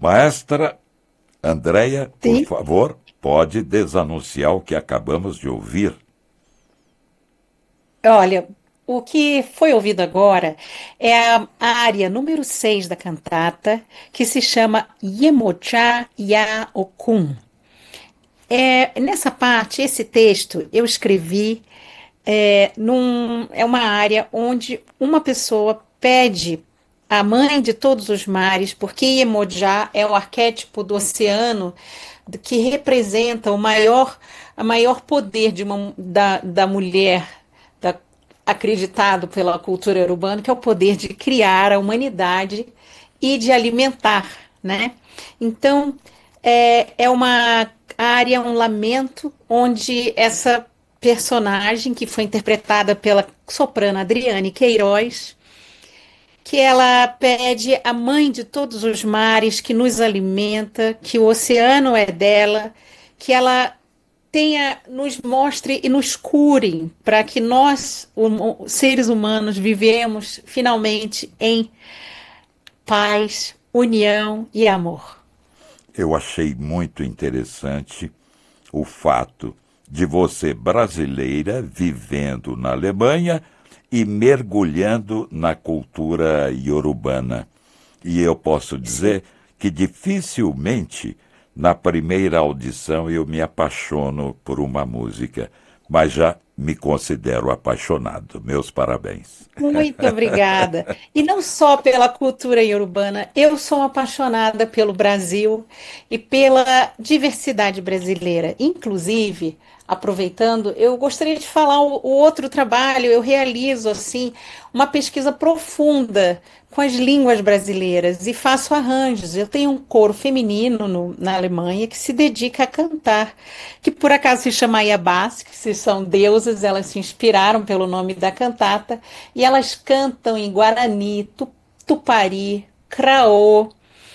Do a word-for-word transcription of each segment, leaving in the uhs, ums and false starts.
Maestra Andréia, por Sim. favor, pode desanunciar o que acabamos de ouvir. Olha, o que foi ouvido agora é a área número seis da cantata, que se chama Yemoja Ya Okun. É, nessa parte, esse texto eu escrevi é, num, é uma área onde uma pessoa pede à mãe de todos os mares, porque Iemoja é o arquétipo do oceano que representa o maior, a maior poder de uma, da, da mulher, da- acreditado pela cultura urbana, que é o poder de criar a humanidade e de alimentar, né? Então, é, é uma área, um lamento, onde essa personagem, que foi interpretada pela soprano Adriane Queiroz, que ela pede a mãe de todos os mares que nos alimenta, que o oceano é dela, que ela tenha, nos mostre e nos cure, para que nós, hum- seres humanos, vivemos finalmente em paz, união e amor. Eu achei muito interessante o fato de você, brasileira, vivendo na Alemanha e mergulhando na cultura iorubana. E eu posso Sim. dizer que dificilmente na primeira audição eu me apaixono por uma música, mas já me considero apaixonado. Meus parabéns. Muito obrigada. E não só pela cultura iorubana, eu sou apaixonada pelo Brasil e pela diversidade brasileira. Inclusive, aproveitando, eu gostaria de falar o, o outro trabalho, eu realizo assim uma pesquisa profunda com as línguas brasileiras e faço arranjos. Eu tenho um coro feminino no- na Alemanha que se dedica a cantar, que por acaso se chama Iabás, que se são deusas, elas se inspiraram pelo nome da cantata, e elas cantam em Guarani, Tu- Tupari, Craô,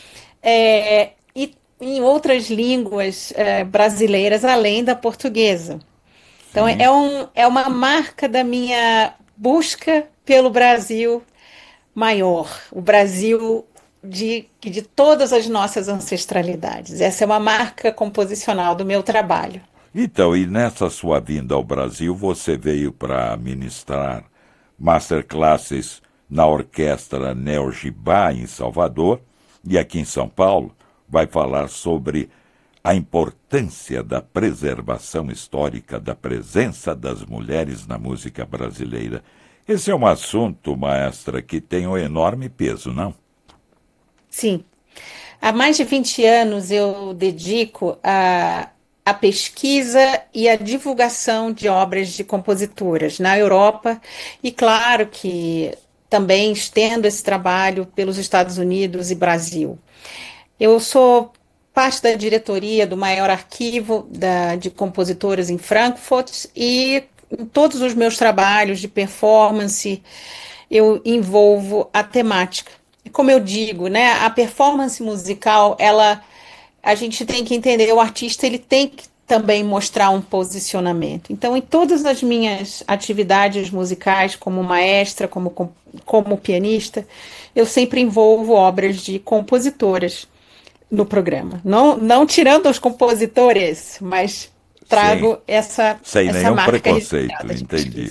é, e em outras línguas é, brasileiras, além da portuguesa. Então, é, Sim. é um, é uma marca da minha busca pelo Brasil maior, o Brasil de, de todas as nossas ancestralidades. Essa é uma marca composicional do meu trabalho. Então, e nessa sua vinda ao Brasil, você veio para ministrar masterclasses na Orquestra Neo Gibá, em Salvador, e aqui em São Paulo vai falar sobre a importância da preservação histórica da presença das mulheres na música brasileira. Esse é um assunto, maestra, que tem um enorme peso, não? Sim, há mais de vinte anos eu dedico a, a pesquisa e a divulgação de obras de compositoras na Europa e, claro, que também estendo esse trabalho pelos Estados Unidos e Brasil. Eu sou parte da diretoria do maior arquivo da- de compositoras em Frankfurt e em todos os meus trabalhos de performance eu envolvo a temática. E como eu digo, né, a performance musical, ela, a gente tem que entender, o artista ele tem que também mostrar um posicionamento. Então, em todas as minhas atividades musicais, como maestra, como, com- como pianista, eu sempre envolvo obras de compositoras no programa. Não, não tirando os compositores, mas Sim, trago essa, sem essa nenhum marca preconceito, registrada de entendi. pesquisa.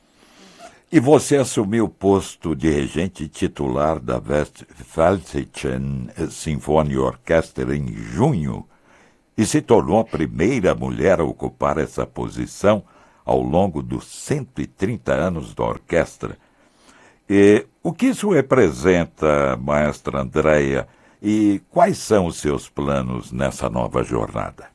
E você assumiu o posto de regente titular da Westfälischen Symphony Orchestra em junho e se tornou a primeira mulher a ocupar essa posição ao longo dos cento e trinta anos da orquestra. E o que isso representa, maestra Andréia, e quais são os seus planos nessa nova jornada?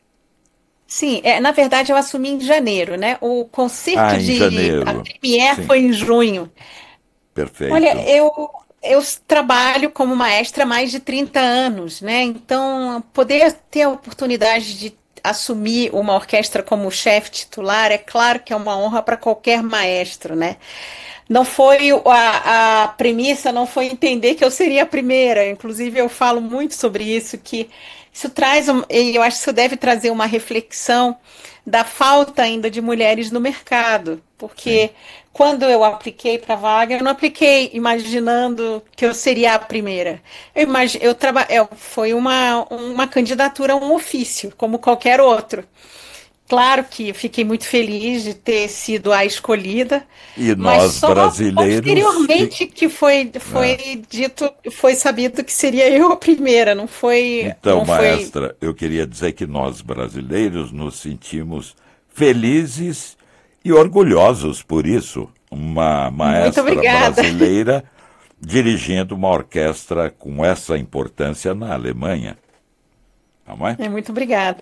Sim, é, na verdade eu assumi em janeiro, né? O concerto Ah, em de a janeiro. Premiere Sim, foi em junho. Olha, perfeito. eu, eu trabalho como maestra há mais de trinta anos, né? Então, poder ter a oportunidade de assumir uma orquestra como chefe titular, é claro que é uma honra para qualquer maestro, né? Não foi o- a, a premissa, não foi entender que eu seria a primeira. Inclusive, eu falo muito sobre isso, que isso traz, um- e eu acho que isso deve trazer uma reflexão da falta ainda de mulheres no mercado, Sim. porque quando eu apliquei para a vaga, eu não apliquei imaginando que eu seria a primeira. Eu imagi eu traba eu, foi uma, uma candidatura a um ofício, como qualquer outro. Claro que fiquei muito feliz de ter sido a escolhida, E mas nós só brasileiros, fi- posteriormente que foi, é. foi dito, foi sabido que seria eu a primeira, não foi, Então, não foi. maestra, eu queria dizer que nós brasileiros nos sentimos felizes e orgulhosos por isso. Uma Muito maestra obrigada. brasileira dirigindo uma orquestra com essa importância na Alemanha. Não é? É, muito obrigada.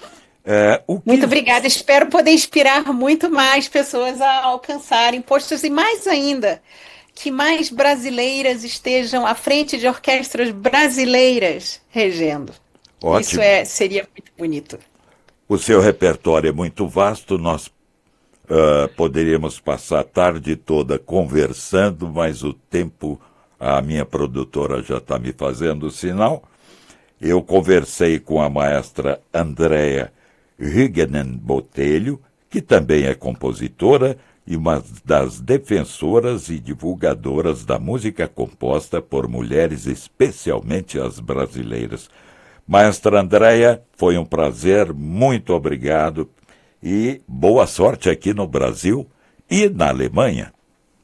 É, o que Muito obrigada. Espero poder inspirar muito mais pessoas a alcançarem postos e mais ainda, que mais brasileiras estejam à frente de orquestras brasileiras regendo. Isso ótimo. é, seria muito bonito. O seu repertório é muito vasto, nós ah, poderíamos passar a tarde toda conversando, mas o tempo, a minha produtora já está me fazendo sinal. Eu conversei com a maestra Andrea Hügenen Botelho, que também é compositora e uma das defensoras e divulgadoras da música composta por mulheres, especialmente as brasileiras. Maestra Andrea, foi um prazer, muito obrigado e boa sorte aqui no Brasil e na Alemanha.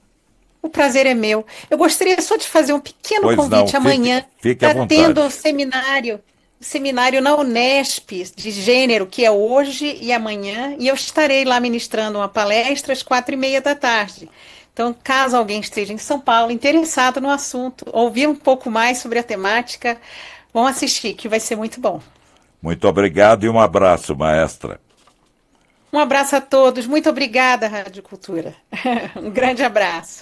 O prazer é meu. Eu gostaria só de fazer um pequeno Pois não, convite. fique, Amanhã fique à está tendo um vontade. seminário, um seminário na Unesp de gênero, que é hoje e amanhã, e eu estarei lá ministrando uma palestra às quatro e meia da tarde. Então, caso alguém esteja em São Paulo interessado no assunto, ouvir um pouco mais sobre a temática, vão assistir, que vai ser muito bom. Muito obrigado e um abraço, maestra. Um abraço a todos. Muito obrigada, Rádio Cultura. Um grande abraço.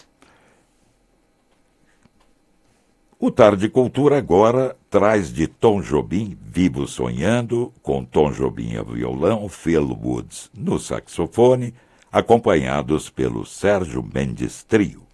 O Tarde Cultura agora traz de Tom Jobim, Vivo Sonhando, com Tom Jobim ao violão, Phil Woods no saxofone, acompanhados pelo Sérgio Mendes Trio.